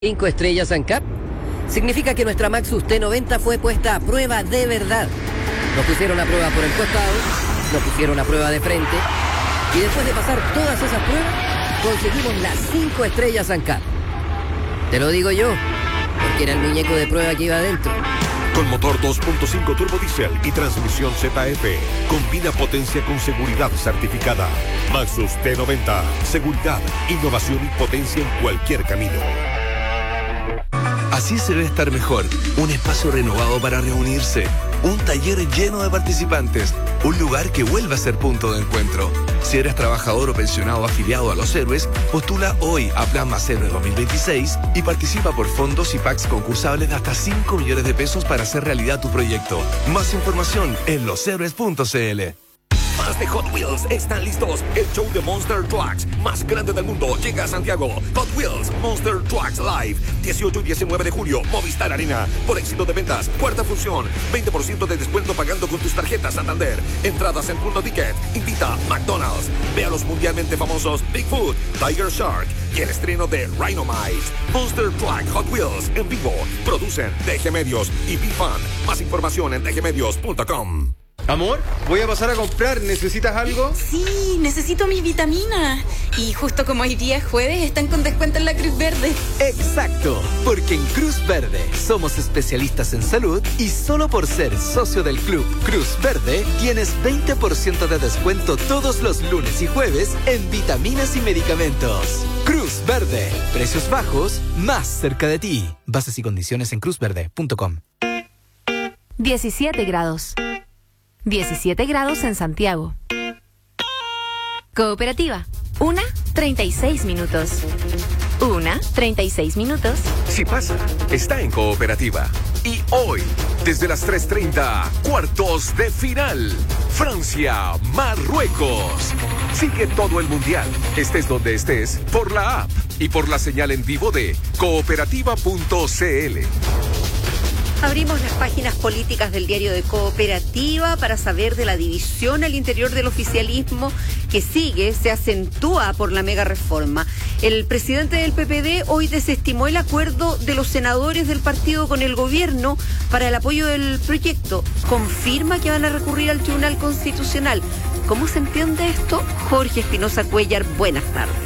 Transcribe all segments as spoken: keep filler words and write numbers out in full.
Cinco estrellas ANCAP significa que nuestra Maxus T noventa fue puesta a prueba de verdad. Nos pusieron a prueba por el costado, nos pusieron a prueba de frente y después de pasar todas esas pruebas conseguimos las cinco estrellas ANCAP. Te lo digo yo, porque era el muñeco de prueba que iba adentro. Con motor dos punto cinco turbo diésel y transmisión Z F. Combina potencia con seguridad certificada. Maxus T noventa. Seguridad, innovación y potencia en cualquier camino. Así se debe estar mejor. Un espacio renovado para reunirse. Un taller lleno de participantes. Un lugar que vuelva a ser punto de encuentro. Si eres trabajador o pensionado afiliado a Los Héroes, postula hoy a Plan Más Héroe dos mil veintiséis y participa por fondos y packs concursables de hasta cinco millones de pesos para hacer realidad tu proyecto. Más información en los héroes punto c l. Fans de Hot Wheels están listos. El show de Monster Trucks más grande del mundo llega a Santiago. Hot Wheels Monster Trucks Live. dieciocho y diecinueve de julio, Movistar Arena. Por éxito de ventas, cuarta función. veinte por ciento de descuento pagando con tus tarjetas Santander. Entradas en Punto Ticket. Invita McDonald's. Ve a los mundialmente famosos Bigfoot, Tiger Shark y el estreno de Rhinomize. Monster Truck Hot Wheels en vivo. Producen D G Medios y B-Fan. Más información en d g medios punto com. Amor, voy a pasar a comprar. ¿Necesitas algo? Sí, necesito mi vitamina. Y justo como hoy día es jueves, están con descuento en la Cruz Verde. Exacto, porque en Cruz Verde somos especialistas en salud y solo por ser socio del club Cruz Verde tienes veinte por ciento de descuento todos los lunes y jueves en vitaminas y medicamentos. Cruz Verde, precios bajos, más cerca de ti. Bases y condiciones en cruz verde punto com. diecisiete grados. diecisiete grados en Santiago. Cooperativa. Una, treinta y seis minutos. Una, treinta y seis minutos. Si pasa, está en Cooperativa. Y hoy, desde las tres treinta, cuartos de final. Francia, Marruecos. Sigue todo el mundial, estés donde estés, por la app y por la señal en vivo de cooperativa punto c l. Abrimos las páginas políticas del diario de Cooperativa para saber de la división al interior del oficialismo que sigue, se acentúa por la mega reforma. El presidente del P P D hoy desestimó el acuerdo de los senadores del partido con el gobierno para el apoyo del proyecto. Confirma que van a recurrir al Tribunal Constitucional. ¿Cómo se entiende esto? Jorge Espinosa Cuellar, buenas tardes.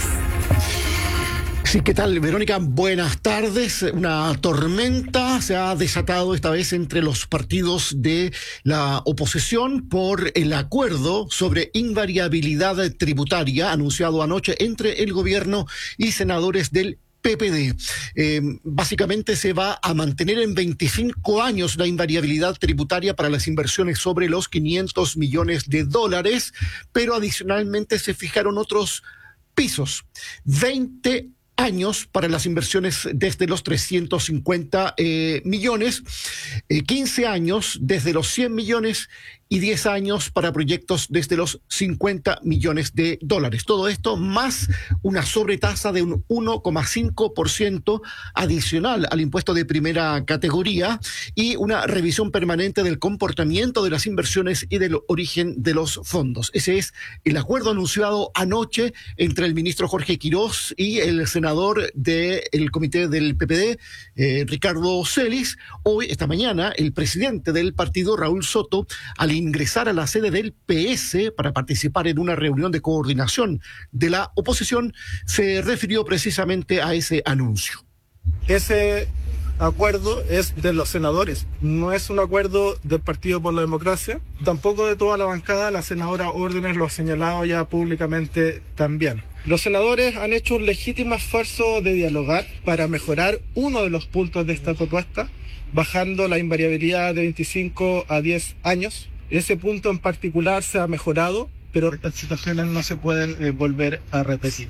Sí, ¿qué tal, Verónica? Buenas tardes. Una tormenta se ha desatado esta vez entre los partidos de la oposición por el acuerdo sobre invariabilidad tributaria anunciado anoche entre el gobierno y senadores del P P D. Eh, básicamente se va a mantener en veinticinco años la invariabilidad tributaria para las inversiones sobre los quinientos millones de dólares, pero adicionalmente se fijaron otros pisos. veinte años para las inversiones desde los trescientos cincuenta eh, millones, eh, quince años desde los cien millones y diez años para proyectos desde los cincuenta millones de dólares. Todo esto más una sobretasa de un uno coma cinco por ciento adicional al impuesto de primera categoría y una revisión permanente del comportamiento de las inversiones y del origen de los fondos. Ese es el acuerdo anunciado anoche entre el ministro Jorge Quirós y el senador del comité del P P D, eh, Ricardo Celis. Hoy, esta mañana, el presidente del partido, Raúl Soto, al ingresar a la sede del P S para participar en una reunión de coordinación de la oposición, se refirió precisamente a ese anuncio. Ese acuerdo es de los senadores, no es un acuerdo del Partido por la Democracia, tampoco de toda la bancada. La senadora Órdenes lo ha señalado ya públicamente también. Los senadores han hecho un legítimo esfuerzo de dialogar para mejorar uno de los puntos de esta propuesta, bajando la invariabilidad de veinticinco a diez años. Ese punto en particular se ha mejorado, pero estas situaciones no se pueden eh, volver a repetir.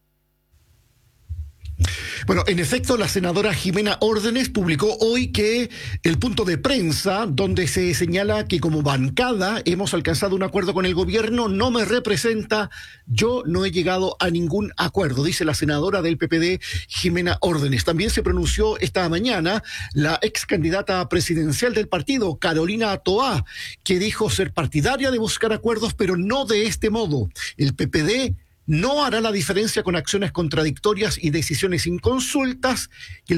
Bueno, en efecto, la senadora Jimena Órdenes publicó hoy que el punto de prensa donde se señala que como bancada hemos alcanzado un acuerdo con el gobierno no me representa, yo no he llegado a ningún acuerdo, dice la senadora del P P D, Jimena Órdenes. También se pronunció esta mañana la ex candidata presidencial del partido, Carolina Toá, que dijo ser partidaria de buscar acuerdos, pero no de este modo. El P P D no hará la diferencia con acciones contradictorias y decisiones inconsultas.